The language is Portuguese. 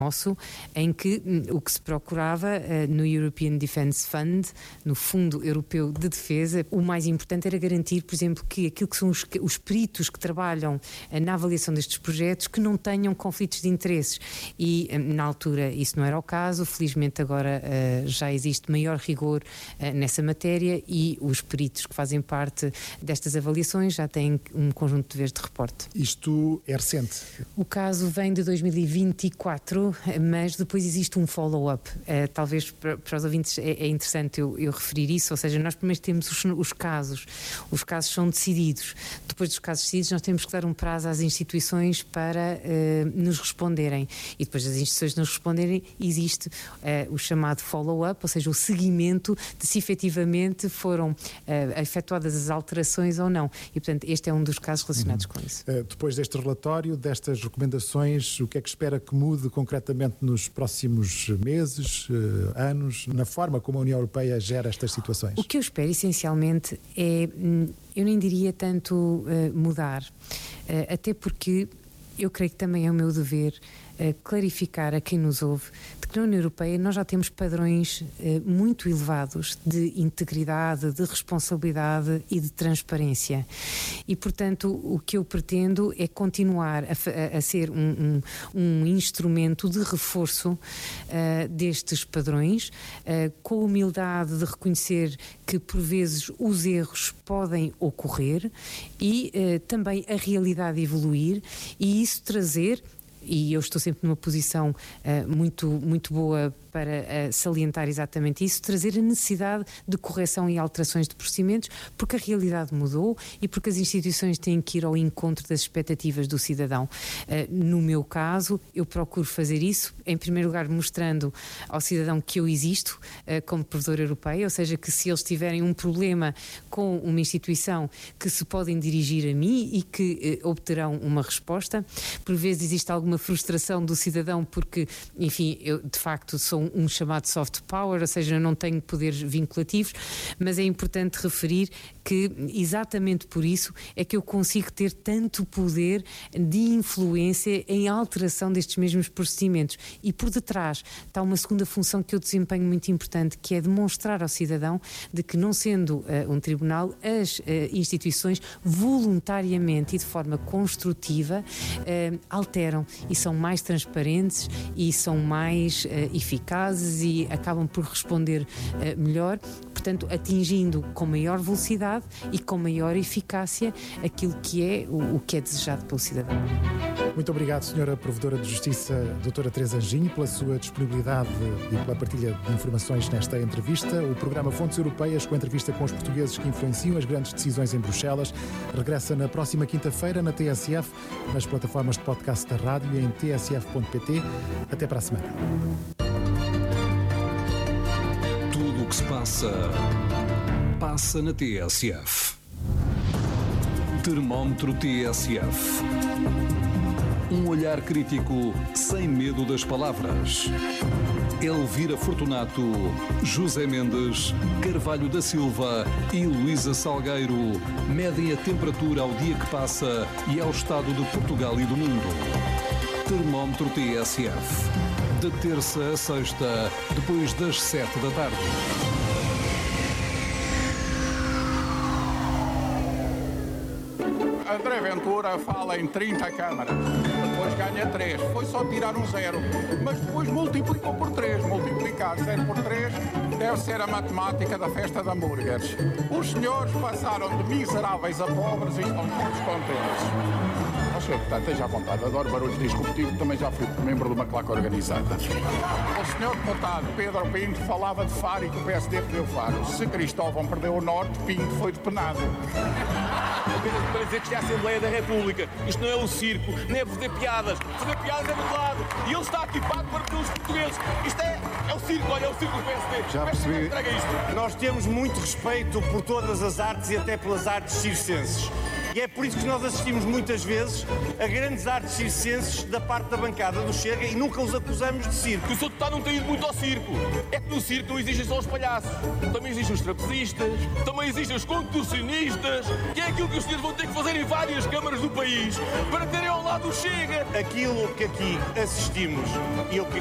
nosso, em que o que se procurava no European Defence Fund, no Fundo Europeu de Defesa, o mais importante era garantir, por exemplo, que aquilo que são os peritos que trabalham na avaliação destes projetos, que não tenham conflitos de interesses. E na altura isso não era o caso, felizmente agora já existe maior rigor nessa matéria e os peritos que fazem parte destas avaliações já têm um conjunto de deveres de reporte. Isto é recente? O caso vem de 2024, mas depois existe um follow-up. Talvez para os ouvintes é interessante eu referir isso, ou seja, nós primeiro temos os casos são decididos. Depois dos casos decididos nós temos que dar um prazo às instituições para nos responderem, e depois das instituições nos responderem existe o chamado follow-up, ou seja, o seguimento de se efetivamente foram efetuadas as alterações ou não, e portanto este é um dos casos relacionados com isso. Depois deste relatório, destas recomendações, o que é que espera que mude concretamente nos próximos meses, anos, na forma como a União Europeia gera estas situações? O que eu espero essencialmente é, eu nem diria tanto mudar, até porque eu creio que também é o meu dever clarificar a quem nos ouve de que na União Europeia nós já temos padrões muito elevados de integridade, de responsabilidade e de transparência. E, portanto, o que eu pretendo é continuar a ser um instrumento de reforço destes padrões, com a humildade de reconhecer que, por vezes, os erros podem ocorrer e também a realidade evoluir, e isso trazer, e eu estou sempre numa posição muito boa para salientar exatamente isso, trazer a necessidade de correção e alterações de procedimentos, porque a realidade mudou e porque as instituições têm que ir ao encontro das expectativas do cidadão. No meu caso, eu procuro fazer isso, em primeiro lugar mostrando ao cidadão que eu existo como provedora europeia, ou seja, que se eles tiverem um problema com uma instituição, que se podem dirigir a mim e que obterão uma resposta. Por vezes existe alguma frustração do cidadão porque, enfim, eu de facto sou um chamado soft power, ou seja, eu não tenho poderes vinculativos, mas é importante referir que exatamente por isso é que eu consigo ter tanto poder de influência em alteração destes mesmos procedimentos. E por detrás está uma segunda função que eu desempenho muito importante, que é demonstrar ao cidadão de que, não sendo um tribunal, as instituições voluntariamente e de forma construtiva alteram e são mais transparentes e são mais eficazes e acabam por responder melhor, portanto atingindo com maior velocidade e com maior eficácia aquilo que é o que é desejado pelo cidadão. Muito obrigado, Sra. Provedora de Justiça, Dra. Teresa Anjinho, pela sua disponibilidade e pela partilha de informações nesta entrevista. O programa Fontes Europeias, com a entrevista com os portugueses que influenciam as grandes decisões em Bruxelas, regressa na próxima quinta-feira na TSF, nas plataformas de podcast da rádio e em tsf.pt. Até para a semana. Tudo o que se passa na TSF. Termómetro TSF. Um olhar crítico sem medo das palavras. Elvira Fortunato, José Mendes, Carvalho da Silva e Luísa Salgueiro medem a temperatura ao dia que passa e ao estado de Portugal e do mundo. Termómetro TSF. De terça a sexta, depois das 7 da tarde. André Ventura fala em 30 câmaras, depois ganha 3, foi só tirar um 0, mas depois multiplicou por 3, multiplicar 0 por 3 deve ser a matemática da festa de hambúrgueres. Os senhores passaram de miseráveis a pobres e estão todos contentes. Ó, senhor deputado, esteja à vontade, adoro barulhos disruptivos, também já fui membro de uma claque organizada. O senhor deputado Pedro Pinto falava de Faro e que o PSD perdeu Faro. Se Cristóvão perdeu o Norte, Pinto foi depenado. Apenas para dizer que isto é a Assembleia da República. Isto não é um circo, nem é fazer piadas. Fazer piadas é do lado. E ele está aqui pago para pelos portugueses. Isto é o circo, olha, é o circo do PSD. Já percebi. Nós temos muito respeito por todas as artes e até pelas artes circenses. E é por isso que nós assistimos muitas vezes a grandes artes circenses da parte da bancada do Chega e nunca os acusamos de circo. Que o Sr. Deputado não tem ido muito ao circo. É que no circo não existem só os palhaços. Também existem os trapezistas, também existem os contorcionistas, que é aquilo que os senhores vão ter que fazer em várias câmaras do país para terem ao lado o Chega. Aquilo que aqui assistimos, e eu